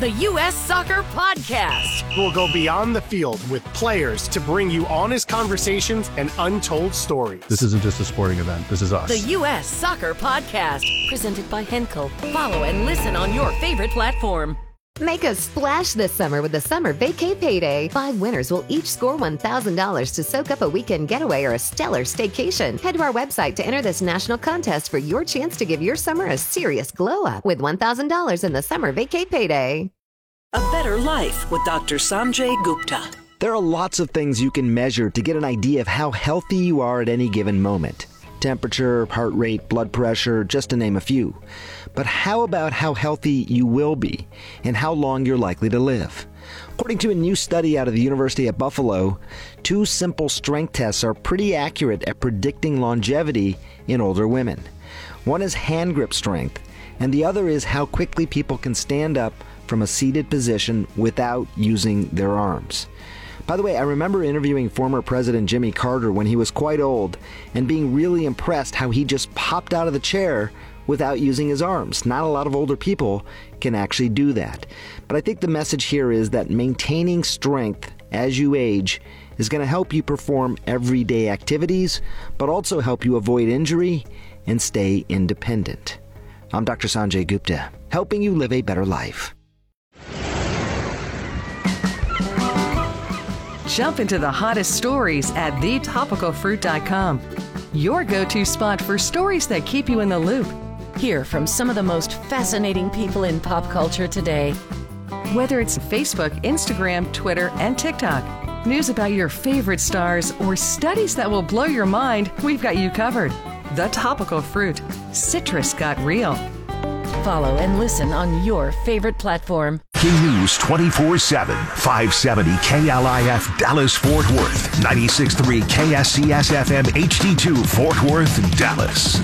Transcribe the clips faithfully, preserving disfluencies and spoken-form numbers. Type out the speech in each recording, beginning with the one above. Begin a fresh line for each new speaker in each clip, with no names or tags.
the U S Soccer Podcast.
We'll go beyond the field with players to bring you honest conversations and untold stories.
This isn't just a sporting event. This is us.
The U S Soccer Podcast, presented by Henkel. Follow and listen on your favorite platform.
Make a splash this summer with the Summer Vacay Payday. Five winners will each score one thousand dollars to soak up a weekend getaway or a stellar staycation. Head to our website to enter this national contest for your chance to give your summer a serious glow up with one thousand dollars in the Summer Vacay Payday.
A Better Life with Doctor Sanjay Gupta.
There are lots of things you can measure to get an idea of how healthy you are at any given moment. Temperature, heart rate, blood pressure, just to name a few. But how about how healthy you will be and how long you're likely to live? According to a new study out of the University at Buffalo, two simple strength tests are pretty accurate at predicting longevity in older women. One is hand grip strength, and the other is how quickly people can stand up from a seated position without using their arms. By the way, I remember interviewing former President Jimmy Carter when he was quite old and being really impressed how he just popped out of the chair without using his arms. Not a lot of older people can actually do that. But I think the message here is that maintaining strength as you age is going to help you perform everyday activities, but also help you avoid injury and stay independent. I'm Doctor Sanjay Gupta, helping you live a better life.
Jump into the hottest stories at the topical fruit dot com. Your go-to spot for stories that keep you in the loop.
Hear from some of the most fascinating people in pop culture today.
Whether it's Facebook, Instagram, Twitter, and TikTok, news about your favorite stars, or studies that will blow your mind, we've got you covered. The Topical Fruit. Citrus got real.
Follow and listen on your favorite platform.
News twenty-four seven, five seventy K L I F Dallas Fort Worth, ninety-six point three K S C S F M H D two Fort Worth, Dallas.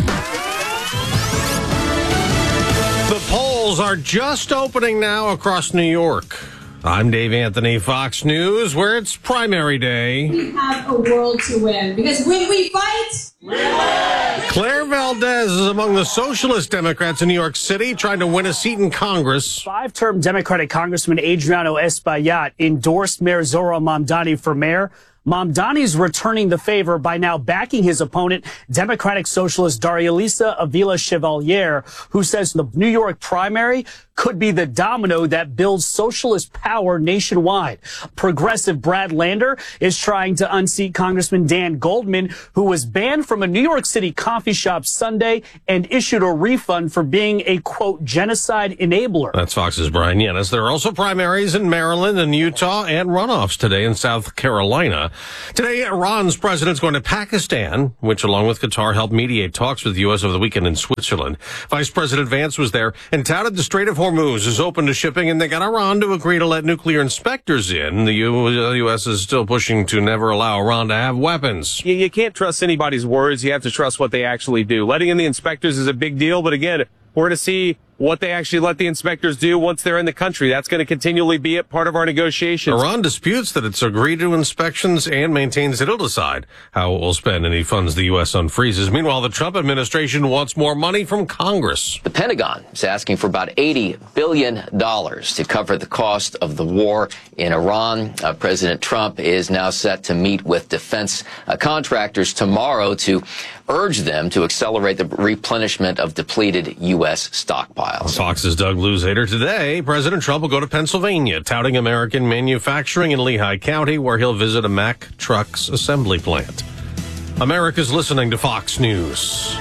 The polls are just opening now across New York. I'm Dave Anthony, Fox News, where it's primary day.
We have a world to win, because when we fight, we win!
Claire Valdez is among the Socialist Democrats in New York City trying to win a seat in Congress.
Five-term Democratic Congressman Adriano Espaillat endorsed Mayor Zohran Mamdani for mayor. Mamdani's returning the favor by now backing his opponent, Democratic Socialist Darialisa Avila Chevalier, who says the New York primary could be the domino that builds socialist power nationwide. Progressive Brad Lander is trying to unseat Congressman Dan Goldman, who was banned from a New York City coffee shop Sunday and issued a refund for being a, quote, genocide enabler.
That's Fox's Brian Yanis. There are also primaries in Maryland and Utah and runoffs today in South Carolina. Today, Iran's president's going to Pakistan, which, along with Qatar, helped mediate talks with the U S over the weekend in Switzerland. Vice President Vance was there and touted the Strait of Hormuz is open to shipping, and they got Iran to agree to let nuclear inspectors in. The U S is still pushing to never allow Iran to have weapons.
You, you can't trust anybody's words. You have to trust what they actually do. Letting in the inspectors is a big deal, but again, we're to see what they actually let the inspectors do once they're in the country. That's going to continually be a part of our negotiations.
Iran disputes that it's agreed to inspections and maintains it'll decide how it will spend any funds the U S unfreezes. Meanwhile, the Trump administration wants more money from Congress.
The Pentagon is asking for about eighty billion dollars to cover the cost of the war in Iran. Uh, President Trump is now set to meet with defense uh, contractors tomorrow to urge them to accelerate the replenishment of depleted U S stockpiles.
Fox's Doug Luzader. Today, President Trump will go to Pennsylvania, touting American manufacturing in Lehigh County, where he'll visit a Mack Trucks assembly plant. America's listening to Fox News.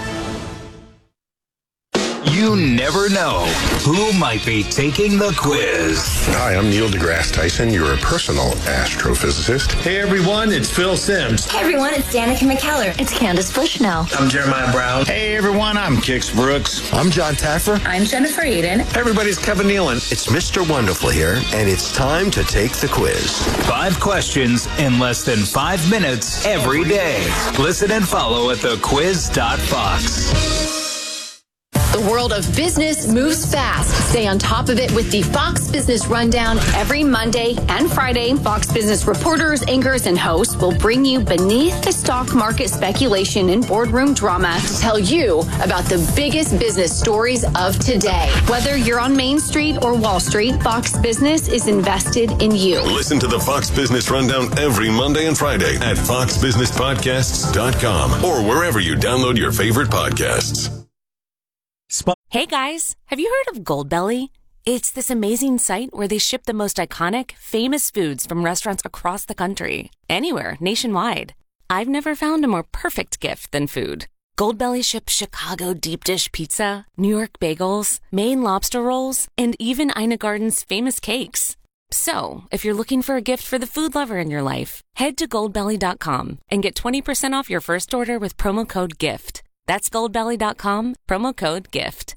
You never know who might be taking the quiz.
Hi, I'm Neil deGrasse Tyson, your personal astrophysicist.
Hey everyone, it's Phil Simms.
Hey everyone, it's Danica McKellar. It's Candace Bushnell.
I'm Jeremiah Brown.
Hey everyone, I'm Kix Brooks.
I'm John Taffer.
I'm Jennifer Eden.
Hey everybody's Kevin Nealon.
It's Mister Wonderful here, and it's time to take the quiz.
Five questions in less than five minutes every day. Listen and follow at the quiz dot fox.
The world of business moves fast. Stay on top of it with the Fox Business Rundown every Monday and Friday. Fox Business reporters, anchors, and hosts will bring you beneath the stock market speculation and boardroom drama to tell you about the biggest business stories of today. Whether you're on Main Street or Wall Street, Fox Business is invested in you.
Listen to the Fox Business Rundown every Monday and Friday at fox business podcasts dot com or wherever you download your favorite podcasts.
Hey guys, have you heard of Goldbelly? It's this amazing site where they ship the most iconic, famous foods from restaurants across the country, anywhere, nationwide. I've never found a more perfect gift than food. Goldbelly ships Chicago deep dish pizza, New York bagels, Maine lobster rolls, and even Ina Garden's famous cakes. So, if you're looking for a gift for the food lover in your life, head to goldbelly dot com and get twenty percent off your first order with promo code GIFT. That's goldbelly dot com, promo code GIFT.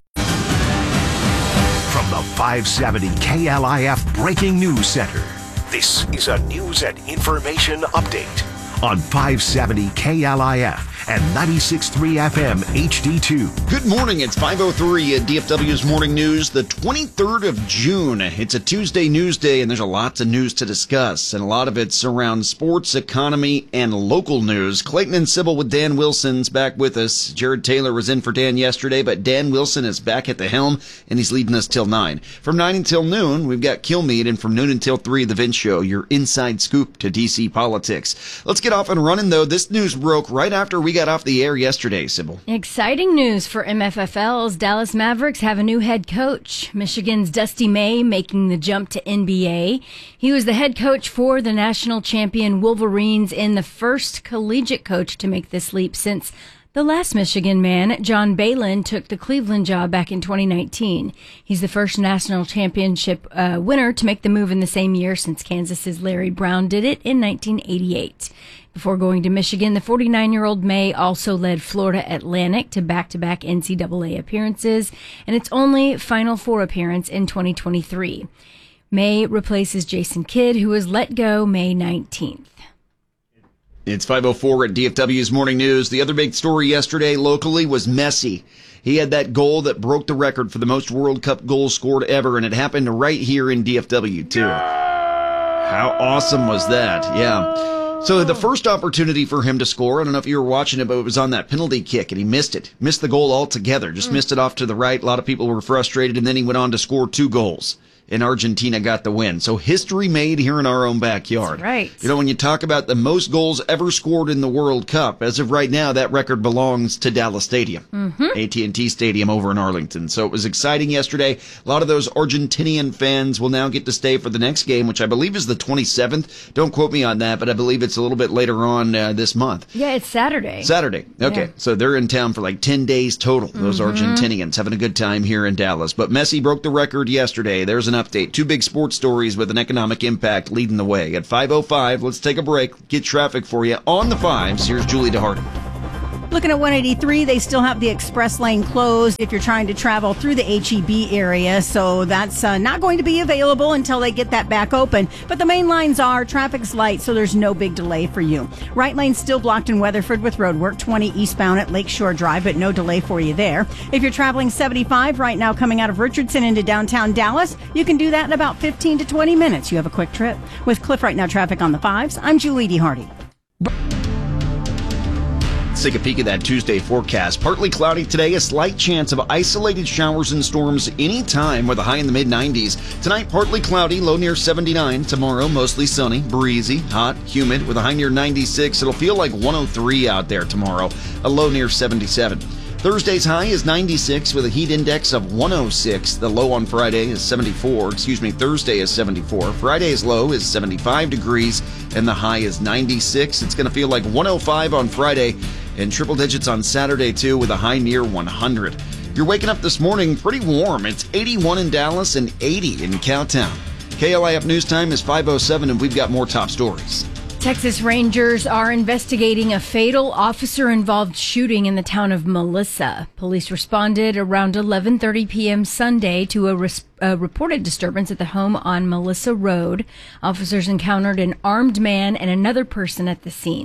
From the five seventy K L I F Breaking News Center, this is a news and information update on five seventy K L I F and ninety-six point three F M H D two.
Good morning. It's five oh three at D F W's Morning News, the twenty-third of June. It's a Tuesday news day, and there's a lots of news to discuss, and a lot of it's around sports, economy, and local news. Clayton and Sybil with Dan Wilson's back with us. Jared Taylor was in for Dan yesterday, but Dan Wilson is back at the helm, and he's leading us till nine. From nine until noon, we've got Kilmeade, and from noon until three, The Vince Show, your inside scoop to D C politics. Let's get off and running, though. This news broke right after we got off the air yesterday, Sybil.
Exciting news for M F F L's Dallas Mavericks have a new head coach. Michigan's Dusty May making the jump to N B A. He was the head coach for the national champion Wolverines and the first collegiate coach to make this leap since the last Michigan man, John Balin, took the Cleveland job back in twenty nineteen. He's the first national championship uh, winner to make the move in the same year since Kansas's Larry Brown did it in nineteen eighty-eight. Before going to Michigan, the forty-nine-year-old May also led Florida Atlantic to back-to-back N C double A appearances and its only Final Four appearance in twenty twenty-three. May replaces Jason Kidd, who was let go May nineteenth.
It's five oh four at D F W's Morning News. The other big story yesterday locally was Messi. He had that goal that broke the record for the most World Cup goals scored ever, and it happened right here in D F W, too. How awesome was that? Yeah. So the first opportunity for him to score, I don't know if you were watching it, but it was on that penalty kick, and he missed it. Missed the goal altogether. Just mm. missed it off to the right. A lot of people were frustrated, and then he went on to score two goals. And Argentina got the win. So history made here in our own backyard.
That's right.
You know, when you talk about the most goals ever scored in the World Cup, as of right now, that record belongs to Dallas Stadium, mm-hmm. A T and T Stadium over in Arlington. So it was exciting yesterday. A lot of those Argentinian fans will now get to stay for the next game, which I believe is the twenty-seventh. Don't quote me on that, but I believe it's a little bit later on uh, this month.
Yeah, it's Saturday.
Saturday. Okay. Yeah. So they're in town for like ten days total, those mm-hmm. Argentinians having a good time here in Dallas. But Messi broke the record yesterday. There's an update. Two big sports stories with an economic impact leading the way. At five oh five, let's take a break, get traffic for you on the fives. Here's Julie DeHardy.
Looking at one eighty-three, they still have the express lane closed if you're trying to travel through the H E B area, so that's uh, not going to be available until they get that back open. But the main lines are, traffic's light, so there's no big delay for you. Right lane still blocked in Weatherford with roadwork, twenty eastbound at Lakeshore Drive, but no delay for you there. If you're traveling seventy-five right now coming out of Richardson into downtown Dallas, you can do that in about fifteen to twenty minutes. You have a quick trip. With Cliff Right Now traffic on the fives, I'm Julie DeHardy.
Let's take a peek at that Tuesday forecast. Partly cloudy today, a slight chance of isolated showers and storms anytime with a high in the mid nineties. Tonight, partly cloudy, low near seventy-nine. Tomorrow, mostly sunny, breezy, hot, humid with a high near ninety-six. It'll feel like one oh three out there tomorrow, a low near seventy-seven. Thursday's high is ninety-six with a heat index of one oh six. The low on Friday is seventy-four. Excuse me, Thursday is seventy-four. Friday's low is seventy-five degrees, and the high is ninety-six. It's going to feel like one oh five on Friday, and triple digits on Saturday, too, with a high near one hundred. You're waking up this morning pretty warm. It's eighty-one in Dallas and eighty in Cowtown. K L I F News Time is five oh seven, and we've got more top stories.
Texas Rangers are investigating a fatal officer-involved shooting in the town of Melissa. Police responded around eleven thirty p.m. Sunday to a, res- a reported disturbance at the home on Melissa Road. Officers encountered an armed man and another person at the scene.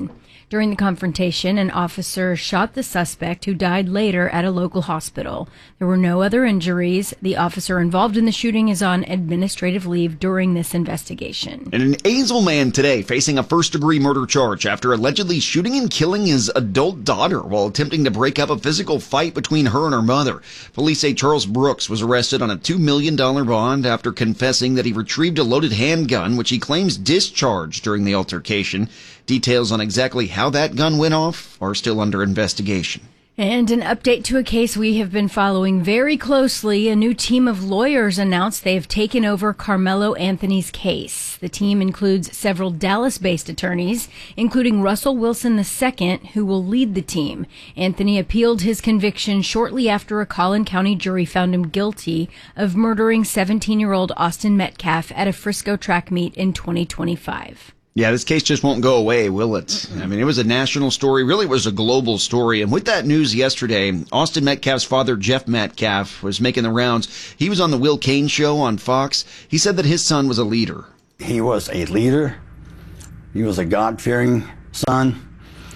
During the confrontation, an officer shot the suspect, who died later at a local hospital. There were no other injuries. The officer involved in the shooting is on administrative leave during this investigation.
And an Azle man today facing a first-degree murder charge after allegedly shooting and killing his adult daughter while attempting to break up a physical fight between her and her mother. Police say Charles Brooks was arrested on a two million dollars bond after confessing that he retrieved a loaded handgun, which he claims discharged during the altercation. Details on exactly how that gun went off are still under investigation.
And an update to a case we have been following very closely. A new team of lawyers announced they have taken over Carmelo Anthony's case. The team includes several Dallas-based attorneys, including Russell Wilson the Second, who will lead the team. Anthony appealed his conviction shortly after a Collin County jury found him guilty of murdering seventeen-year-old Austin Metcalf at a Frisco track meet in twenty twenty-five.
Yeah, this case just won't go away, will it? I mean, it was a national story, really was a global story. And with that news yesterday, Austin Metcalf's father, Jeff Metcalf, was making the rounds. He was on the Will Cain show on Fox. He said that his son was a leader.
He was a leader. He was a God-fearing son.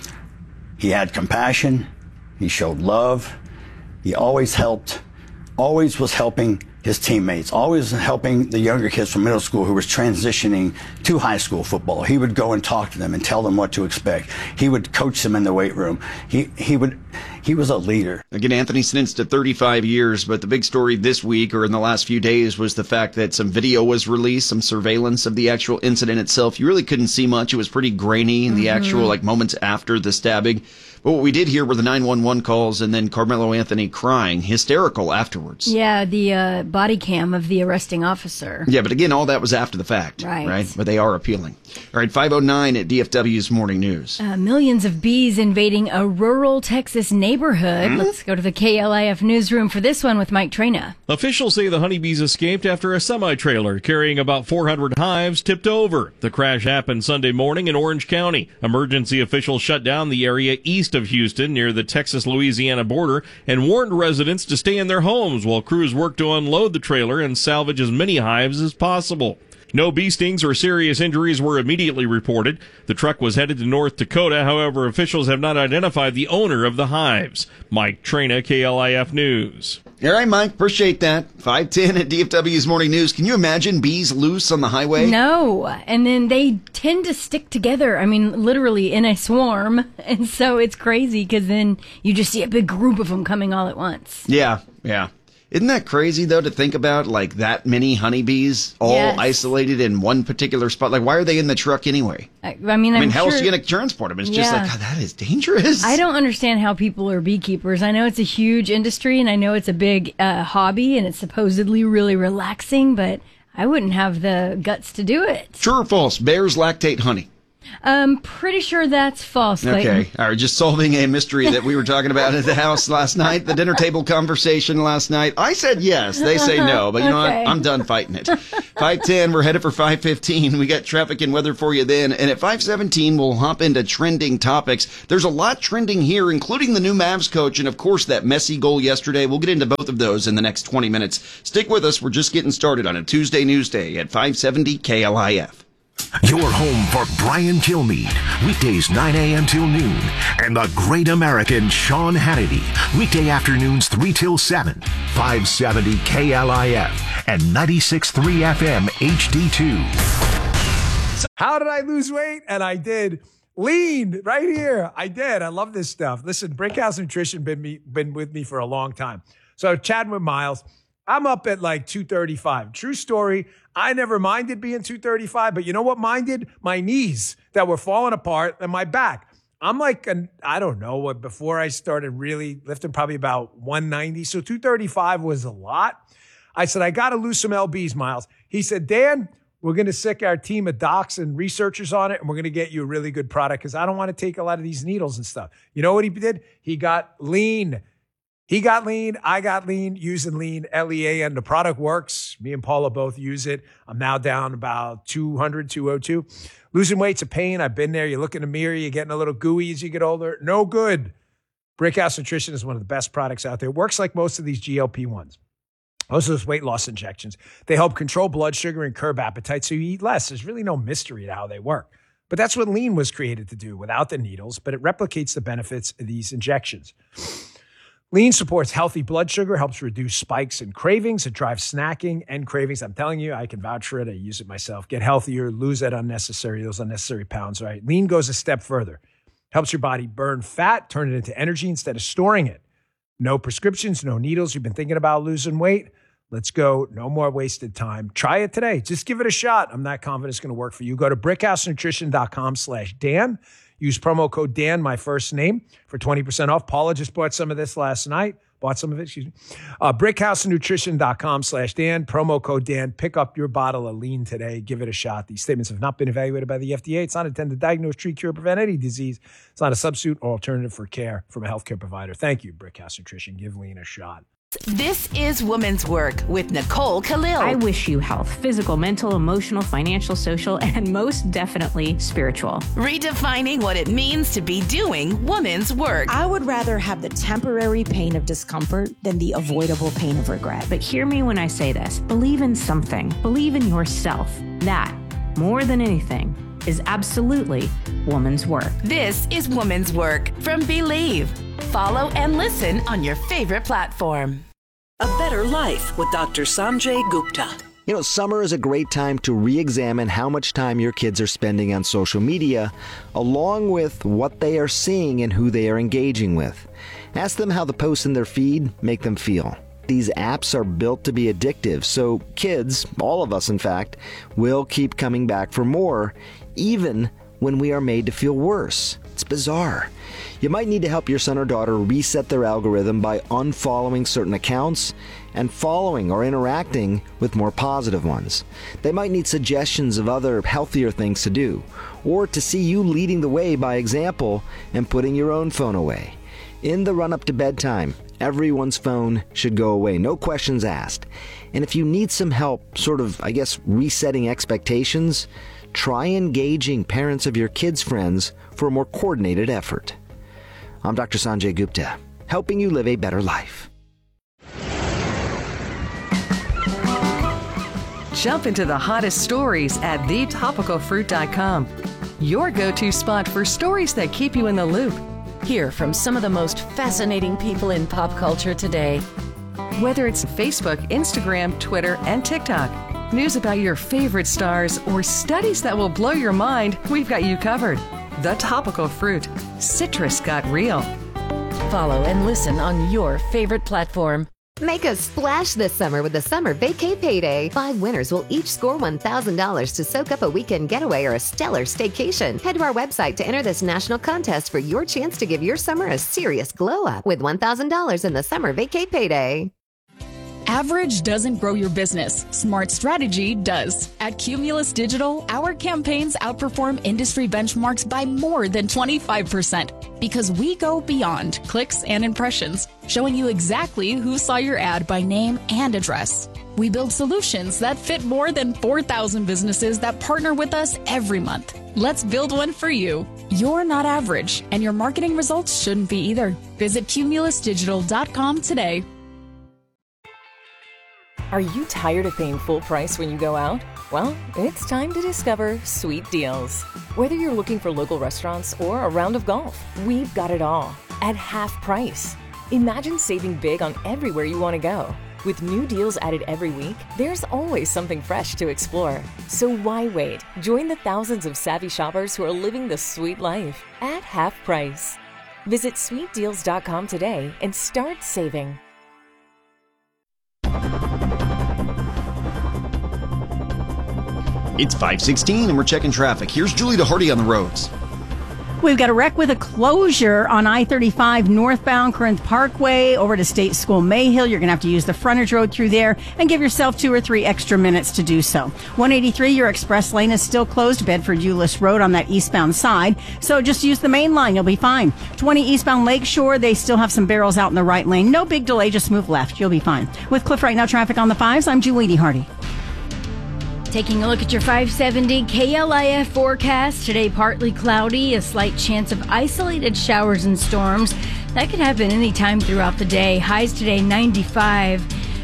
He had compassion. He showed love. He always helped, always was helping his teammates, always helping the younger kids from middle school who was transitioning to high school football. He would go and talk to them and tell them what to expect. He would coach them in the weight room. He he would he was a leader.
Again, Anthony sentenced to thirty-five years, but the big story this week or in the last few days was the fact that some video was released, some surveillance of the actual incident itself. You really couldn't see much. It was pretty grainy in the mm-hmm. actual like moments after the stabbing. But what we did hear were the nine one one calls and then Carmelo Anthony crying, hysterical afterwards.
Yeah, the uh, body cam of the arresting officer.
Yeah, but again, all that was after the fact,
right?
right? But they are appealing. All right, five oh nine at D F W's Morning News.
Uh, millions of bees invading a rural Texas neighborhood. Mm-hmm. Let's go to the K L I F newsroom for this one with Mike Trena.
Officials say the honeybees escaped after a semi-trailer carrying about four hundred hives tipped over. The crash happened Sunday morning in Orange County. Emergency officials shut down the area east of Houston near the Texas-Louisiana border and warned residents to stay in their homes while crews worked to unload the trailer and salvage as many hives as possible. No bee stings or serious injuries were immediately reported. The truck was headed to North Dakota. However, officials have not identified the owner of the hives. Mike Trena, K L I F News.
All right, Mike. Appreciate that. five ten at D F W's Morning News. Can you imagine bees loose on the highway?
No. And then they tend to stick together. I mean, literally in a swarm. And so it's crazy because then you just see a big group of them coming all at once.
Yeah, yeah. Isn't that crazy, though, to think about, like, that many honeybees all yes. isolated in one particular spot? Like, why are they in the truck anyway?
I, I mean,
I
I'm
mean, how
sure,
else are you going to transport them? It's
yeah.
just like, God, that is dangerous.
I don't understand how people are beekeepers. I know it's a huge industry, and I know it's a big uh, hobby, and it's supposedly really relaxing, but I wouldn't have the guts to do it.
True or false? Bears lactate honey.
I'm pretty sure that's false, Clayton.
Okay. All right. Just solving a mystery that we were talking about at the house last night, the dinner table conversation last night. I said yes. They say no. But you know
okay.
what? I'm done fighting it. five ten, we're headed for five fifteen. We got traffic and weather for you then. And at five seventeen, we'll hop into trending topics. There's a lot trending here, including the new Mavs coach and, of course, that messy goal yesterday. We'll get into both of those in the next twenty minutes. Stick with us. We're just getting started on a Tuesday News Day at five seventy K L I F.
Your home for Brian Kilmeade, weekdays nine a.m. till noon, and the great American Sean Hannity, weekday afternoons three till seven, five seventy K L I F and ninety-six point three F M H D two.
How did I lose weight? And I did. Lean right here. I did. I love this stuff. Listen, Brickhouse Nutrition been me been with me for a long time. So chatting with Miles, I'm up at like two thirty-five. True story. I never minded being two thirty-five, but you know what minded? My knees that were falling apart and my back. I'm like, an, I don't know, what before I started really lifting, probably about one ninety. So two thirty-five was a lot. I said, I got to lose some L Bs, Miles. He said, Dan, we're going to sick our team of docs and researchers on it, and we're going to get you a really good product because I don't want to take a lot of these needles and stuff. You know what he did? He got lean. He got lean. I got lean using lean, L E A N. The product works. Me and Paula both use it. I'm now down about two hundred, two oh two. Losing weight's a pain. I've been there. You look in the mirror, you're getting a little gooey as you get older. No good. Brickhouse Nutrition is one of the best products out there. It works like most of these G L P ones. Most of those weight loss injections. They help control blood sugar and curb appetite so you eat less. There's really no mystery to how they work. But that's what lean was created to do without the needles, but it replicates the benefits of these injections. Lean supports healthy blood sugar, helps reduce spikes and cravings. It drives snacking and cravings. I'm telling you, I can vouch for it. I use it myself. Get healthier, lose that unnecessary, those unnecessary pounds, right? Lean goes a step further. Helps your body burn fat, turn it into energy instead of storing it. No prescriptions, no needles. You've been thinking about losing weight? Let's go. No more wasted time. Try it today. Just give it a shot. I'm not confident it's going to work for you. Go to brickhousenutrition.com slash Dan. Use promo code Dan, my first name, for twenty percent off. Paula just bought some of this last night. Bought some of it, excuse me. Uh, brickhousenutrition.com slash Dan. Promo code Dan. Pick up your bottle of lean today. Give it a shot. These statements have not been evaluated by the F D A. It's not intended to diagnose, treat, cure, prevent any disease. It's not a substitute or alternative for care from a healthcare provider. Thank you, Brickhouse Nutrition. Give lean a shot.
This is Women's Work with Nicole Khalil.
I wish you health, physical, mental, emotional, financial, social, and most definitely spiritual.
Redefining what it means to be doing women's work.
I would rather have the temporary pain of discomfort than the avoidable pain of regret.
But hear me when I say this. Believe in something. Believe in yourself. That, more than anything, is absolutely woman's work.
This is Woman's Work from Believe. Follow and listen on your favorite platform.
A Better Life with Doctor Sanjay Gupta.
You know, summer is a great time to re-examine how much time your kids are spending on social media, along with what they are seeing and who they are engaging with. Ask them how the posts in their feed make them feel. These apps are built to be addictive, so kids, all of us in fact, will keep coming back for more, even when we are made to feel worse. It's bizarre. You might need to help your son or daughter reset their algorithm by unfollowing certain accounts and following or interacting with more positive ones. They might need suggestions of other healthier things to do, or to see you leading the way by example and putting your own phone away. In the run-up to bedtime, everyone's phone should go away, no questions asked. And if you need some help, sort of, I guess, resetting expectations, try engaging parents of your kids' friends for a more coordinated effort. I'm Doctor Sanjay Gupta, helping you live a better life.
Jump into the hottest stories at the topical fruit dot com, your go-to spot for stories that keep you in the loop.
Hear from some of the most fascinating people in pop culture today.
Whether it's Facebook, Instagram, Twitter, and TikTok, news about your favorite stars, or studies that will blow your mind, we've got you covered. The Topical Fruit. Citrus got real.
Follow and listen on your favorite platform.
Make a splash this summer with the Summer Vacay Payday. Five winners will each score one thousand dollars to soak up a weekend getaway or a stellar staycation. Head to our website to enter this national contest for your chance to give your summer a serious glow up with one thousand dollars in the Summer Vacay Payday.
Average doesn't grow your business. Smart strategy does. At Cumulus Digital, our campaigns outperform industry benchmarks by more than twenty-five percent because we go beyond clicks and impressions, showing you exactly who saw your ad by name and address. We build solutions that fit more than four thousand businesses that partner with us every month. Let's build one for you. You're not average, and your marketing results shouldn't be either. Visit cumulus digital dot com today.
Are you tired of paying full price when you go out? Well, it's time to discover Sweet Deals. Whether you're looking for local restaurants or a round of golf, we've got it all at half price. Imagine saving big on everywhere you want to go. With new deals added every week, there's always something fresh to explore. So why wait? Join the thousands of savvy shoppers who are living the sweet life at half price. Visit sweet deals dot com today and start saving.
It's five sixteen and we're checking traffic. Here's Julie DeHardy on the roads.
We've got a wreck with a closure on I thirty-five northbound Corinth Parkway over to State School Mayhill. You're going to have to use the frontage road through there and give yourself two or three extra minutes to do so. one eighty-three, your express lane is still closed, Bedford Euless Road on that eastbound side. So just use the main line. You'll be fine. twenty eastbound Lakeshore, they still have some barrels out in the right lane. No big delay. Just move left. You'll be fine. With Cliff Right Now traffic on the fives, I'm Julie DeHardy.
Taking a look at your five seventy K L I F forecast. Today, partly cloudy, a slight chance of isolated showers and storms. That could happen anytime throughout the day. Highs today, ninety-five.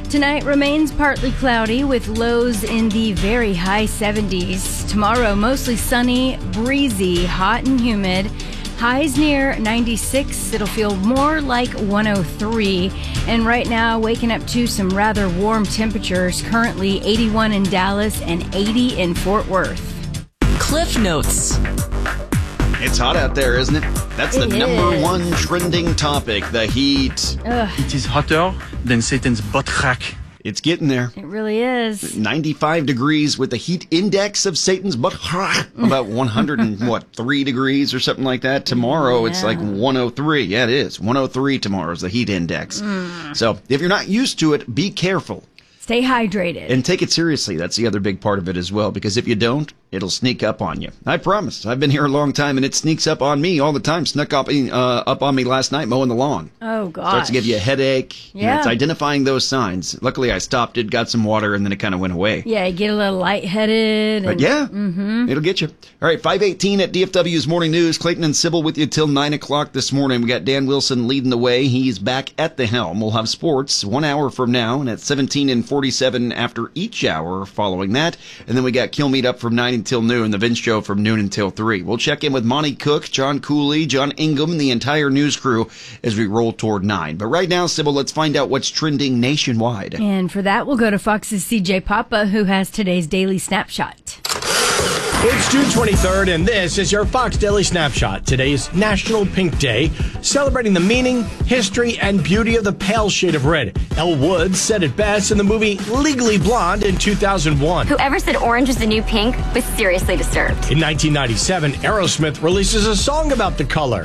Tonight remains partly cloudy with lows in the very high seventies. Tomorrow, mostly sunny, breezy, hot and humid. Highs near ninety-six. It'll feel more like one oh three. And right now, waking up to some rather warm temperatures. Currently eighty-one in Dallas and eighty in Fort Worth.
Cliff Notes.
It's hot out there, isn't it? That's the
It
number
is.
one trending topic, the heat.
Ugh,
It is hotter than Satan's butt crack.
It's getting there.
it really is.
ninety-five degrees with the heat index of Satan's butt. About one hundred and what, three degrees or something like that. Tomorrow it's
Yeah.
like one oh three. Yeah, it is. one oh three tomorrow is the heat index.
Mm.
So if you're not used to it, be careful
Stay hydrated.
and take it seriously. That's the other big part of it as well, because if you don't, it'll sneak up on you. I promise. I've been here a long time, and it sneaks up on me all the time. Snuck up, uh, up on me last night mowing the lawn.
Oh, gosh.
Starts to give you a headache. You know,
Yeah.
it's identifying those signs. Luckily, I stopped it, got some water, and then it kind of went away.
Yeah, you get a little lightheaded.
But
and-
yeah,
Mhm.
it'll get you. All right, five eighteen at D F W's Morning News. Clayton and Sybil with you till nine o'clock this morning. We got Dan Wilson leading the way. He's back at the helm. We'll have sports one hour from now, and at seventeen and forty-seven after each hour following that. And then we got Kill Meet up from nine until noon, the Vince Show from noon until three. We'll check in with Monty Cook, John Cooley, John Ingham, and the entire news crew as we roll toward nine. But right now, Sybil, let's find out what's trending nationwide.
And for that, we'll go to Fox's C J Papa, who has today's daily snapshot.
It's June twenty-third, and this is your Fox Daily Snapshot. Today is National Pink Day, celebrating the meaning, history, and beauty of the pale shade of red. Elle Woods said it best in the movie Legally Blonde in two thousand one.
Whoever said orange was the new pink was seriously disturbed.
In nineteen ninety-seven, Aerosmith releases a song about the color.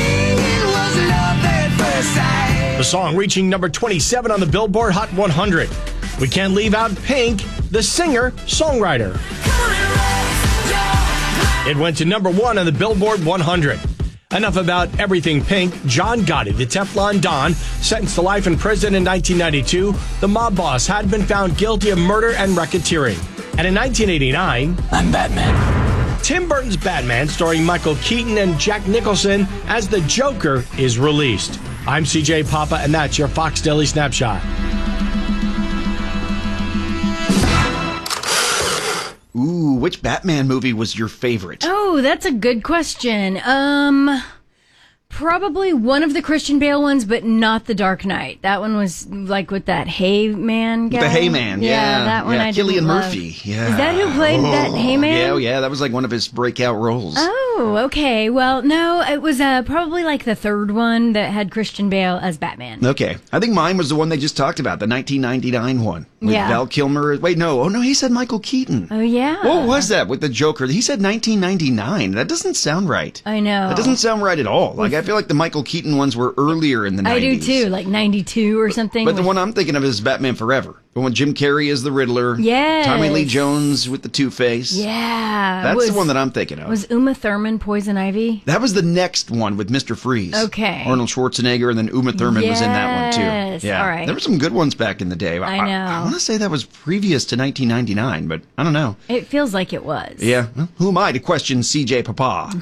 The song reaching number twenty-seven on the Billboard Hot one hundred. We can't leave out Pink, the singer-songwriter. It went to number one on the Billboard one hundred. Enough about everything Pink. John Gotti, the Teflon Don, sentenced to life in prison in nineteen ninety-two. The mob boss had been found guilty of murder and racketeering. And in nineteen eighty-nine, I'm Batman. Tim Burton's Batman, starring Michael Keaton and Jack Nicholson as the Joker, is released. I'm C J Papa, and that's your Fox Daily Snapshot.
Ooh, which Batman movie was your favorite?
Oh, that's a good question. Um, probably one of the Christian Bale ones, but not the Dark Knight. That one was like with that Hay Man guy.
The Hay Man, yeah.
that one
yeah.
I
Cillian
didn't love.
Murphy, yeah.
Is that who played that Hay Man?
Yeah, oh, yeah, that was like one of his breakout roles.
Oh, okay. Well, no, it was uh, probably like the third one that had Christian Bale as Batman.
Okay. I think mine was the one they just talked about, the nineteen ninety-nine one. With
Yeah.
Val Kilmer. Wait, no. Oh, no, he said Michael Keaton.
Oh, yeah.
What was that with the Joker? He said nineteen ninety-nine. That doesn't sound right.
I know.
That doesn't sound right at all. Like, I feel like the Michael Keaton ones were earlier in the
I
nineties.
do too, like ninety-two or something.
But the
with-
one I'm thinking of is Batman Forever. The one Jim Carrey as the Riddler.
Yes.
Tommy Lee Jones with the Two-Face.
Yeah.
That's
was,
the one that I'm thinking of.
Was Uma Thurman Poison Ivy?
That was the next one with Mister Freeze.
Okay.
Arnold Schwarzenegger, and then Uma Thurman was in that one
Yes,
too. Yeah.
all right.
There were some good ones back in the day.
I know.
I, want to say that was previous to nineteen ninety-nine, but I don't know.
It feels like it was.
Yeah. Well, who am I to question C J Papa?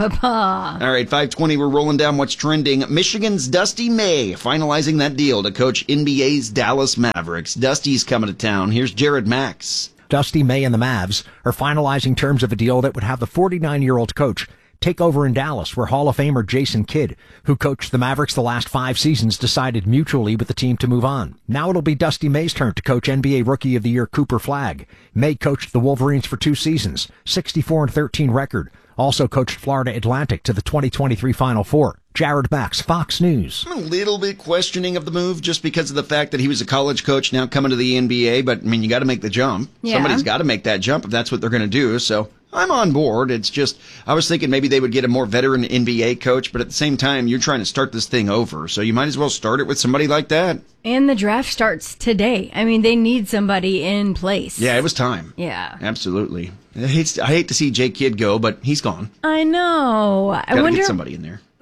Papa.
All right, five twenty, we're rolling down what's trending. Michigan's Dusty May finalizing that deal to coach N B A's Dallas Mavericks. Dusty's coming to town. Here's Jared Max.
Dusty May and the Mavs are finalizing terms of a deal that would have the forty-nine-year-old coach take over in Dallas, where Hall of Famer Jason Kidd, who coached the Mavericks the last five seasons, decided mutually with the team to move on. Now it'll be Dusty May's turn to coach N B A Rookie of the Year Cooper Flagg. May coached the Wolverines for two seasons, sixty-four and thirteen record. Also coached Florida Atlantic to the twenty twenty-three Final Four. Jared Max, Fox News.
I'm a little bit questioning of the move just because of the fact that he was a college coach now coming to the N B A, but I mean, you got to make the jump.
Yeah.
Somebody's got to make that jump if that's what they're going to do. So I'm on board. It's just, I was thinking maybe they would get a more veteran N B A coach, but at the same time, you're trying to start this thing over. So you might as well start it with somebody like that.
And the draft starts today. I mean, they need somebody in place.
Yeah, it was time.
Yeah.
Absolutely. I hate, I hate to see Jake Kidd go, but he's gone.
I know. I
Gotta
wonder.
get somebody in there.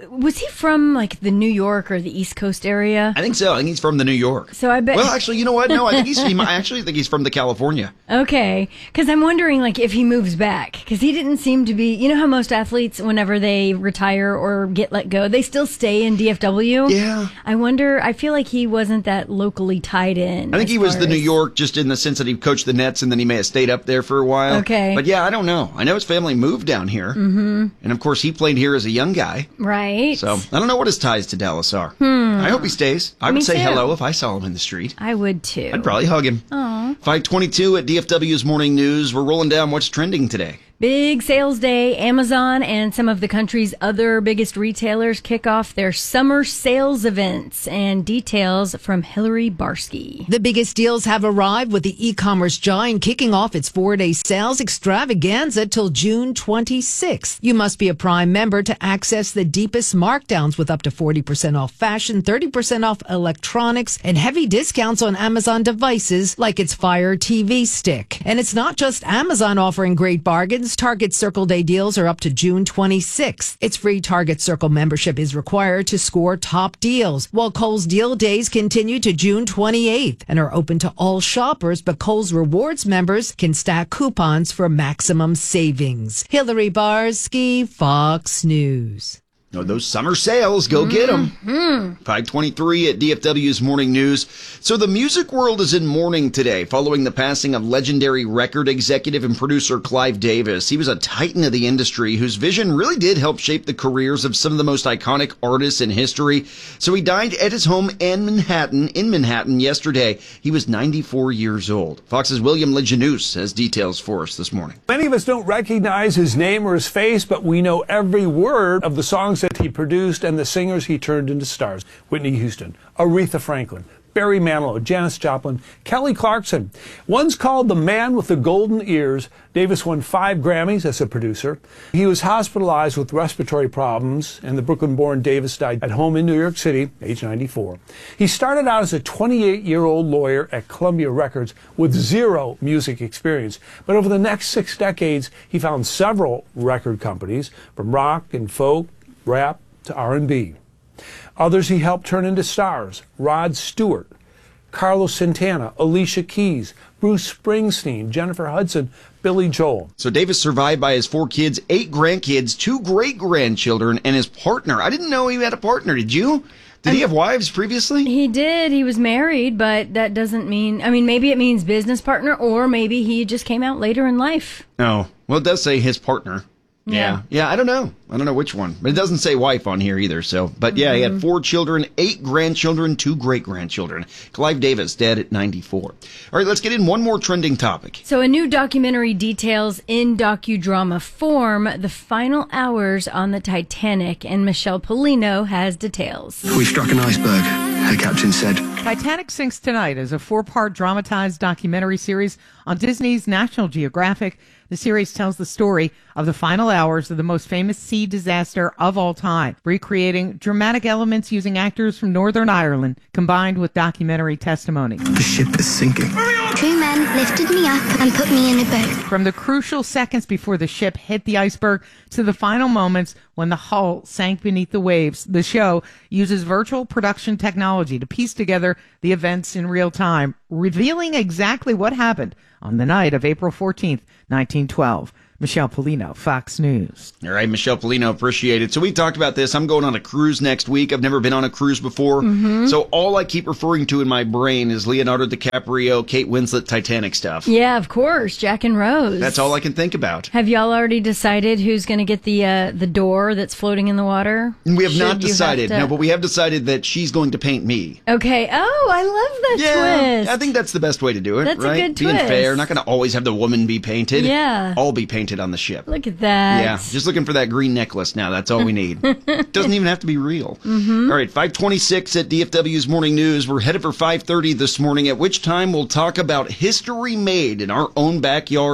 was he from like the New York or the East Coast area?
I think so. I think he's from the New York.
So I bet.
Well, actually, you know what? No, I think he's. He, I actually think he's from the California.
Okay, because I'm wondering like if he moves back, because he didn't seem to be. You know how most athletes, whenever they retire or get let go, they still stay in D F W.
Yeah.
I wonder. I feel like he wasn't that locally tied in.
I think he was the
as-
New York, just in the sense that he coached the Nets, and then he may have stayed up there for a while.
Okay.
But yeah, I don't know. I know his family moved down here,
Mm-hmm.
and of course he played here as a young guy.
Right.
So I don't know what his ties to Dallas are.
Hmm.
I hope he stays. I
Me
would say
too.
hello if I saw him in the street.
I would too.
I'd probably hug him.
Aw.
five twenty-two at D F W's Morning News. We're rolling down what's trending today.
Big sales day. Amazon and some of the country's other biggest retailers kick off their summer sales events, and details from Hillary Barsky.
The biggest deals have arrived, with the e-commerce giant kicking off its four-day sales extravaganza till June twenty-sixth. You must be a Prime member to access the deepest markdowns, with up to forty percent off fashion, thirty percent off electronics, and heavy discounts on Amazon devices like its Fire T V stick. And it's not just Amazon offering great bargains. Target Circle Day deals are up to June twenty-sixth. Its free Target Circle membership is required to score top deals, while Kohl's Deal Days continue to June twenty-eighth and are open to all shoppers, but Kohl's Rewards members can stack coupons for maximum savings. Hillary Barsky, Fox News.
Oh, those summer sales, go get them.
Mm-hmm.
five twenty-three at D F W's Morning News. So the music world is in mourning today following the passing of legendary record executive and producer Clive Davis. He was a titan of the industry whose vision really did help shape the careers of some of the most iconic artists in history. So he died at his home in Manhattan, in Manhattan yesterday. He was ninety-four years old. Fox's William Lejanus has details for us this morning.
Many of us don't recognize his name or his face, but we know every word of the songs that he produced and the singers he turned into stars. Whitney Houston, Aretha Franklin, Barry Manilow, Janis Joplin, Kelly Clarkson. One's called the man with the golden ears. Davis won five Grammys as a producer. He was hospitalized with respiratory problems, and the Brooklyn-born Davis died at home in New York City, age ninety-four. He started out as a twenty-eight-year-old lawyer at Columbia Records with zero music experience. But over the next six decades, he found several record companies, from rock and folk, rap to R and B. Others he helped turn into stars: Rod Stewart, Carlos Santana, Alicia Keys, Bruce Springsteen, Jennifer Hudson, Billy Joel.
So Davis survived by his four kids, eight grandkids, two great-grandchildren, and his partner. I didn't know he had a partner. Did you? Did he have wives previously?
He did. He was married, but that doesn't mean, I mean, maybe it means business partner, or maybe he just came out later in life.
Oh, well, it does say his partner.
Yeah.
Yeah. Yeah, I don't know. I don't know which one. But it doesn't say wife on here either. So, but yeah, he had four children, eight grandchildren, two great-grandchildren. Clive Davis, dead at ninety-four. All right, let's get in one more trending topic.
So a new documentary details in docudrama form the final hours on the Titanic, and Michelle Polino has details.
We struck an iceberg, her captain said.
Titanic Sinks Tonight is a four-part dramatized documentary series on Disney's National Geographic. The series tells the story of the final hours of the most famous sea disaster of all time, recreating dramatic elements using actors from Northern Ireland, combined with documentary testimony.
The ship is sinking.
Two men lifted me up and put me in a boat.
From the crucial seconds before the ship hit the iceberg to the final moments when the hull sank beneath the waves, the show uses virtual production technology to piece together the events in real time, revealing exactly what happened on the night of April fourteenth, nineteen twelve. Michelle Polino, Fox News.
All right, Michelle Polino, appreciate it. So we talked about this. I'm going on a cruise next week. I've never been on a cruise before.
Mm-hmm.
So all I keep referring to in my brain is Leonardo DiCaprio, Kate Winslet, Titanic stuff.
Yeah, of course, Jack and Rose.
That's all I can think about.
Have y'all already decided who's going to get the uh, the door that's floating in the water?
We have
Should
not
you
decided.
have to-
No, but we have decided that she's going to paint me.
Okay. Oh, I love that
Yeah,
twist.
I think that's the best way to do it,
That's a
right?
good
Being
twist.
fair, not going to always have the woman be painted.
Yeah.
All be painted on the ship.
Look at that.
Yeah, just looking for that green necklace now. That's all we need. Doesn't even have to be real.
Mhm.
All right, five twenty-six at D F W's Morning News. We're headed for five thirty this morning, at which time we'll talk about history made in our own backyard.